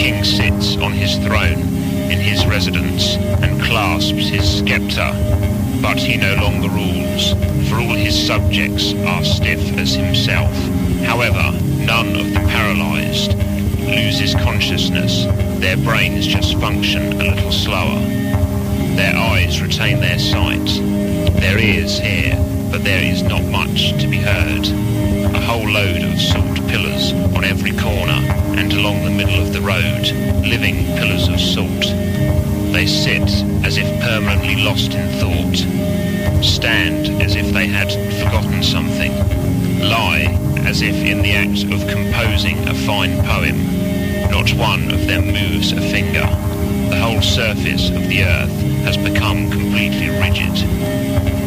king sits on his throne in his residence and clasps his sceptre, but he no longer rules, for all his subjects are stiff as himself. However, none of the paralysed loses consciousness. Their brains just function a little slower. Their eyes retain their sight. Their ears hear, but there is not much to be heard. A whole load of salt pillars on every corner and along the middle of the road, living pillars of salt. They sit as if permanently lost in thought, stand as if they had forgotten something, lie as if in the act of composing a fine poem. Not one of them moves a finger. The whole surface of the earth has become completely rigid.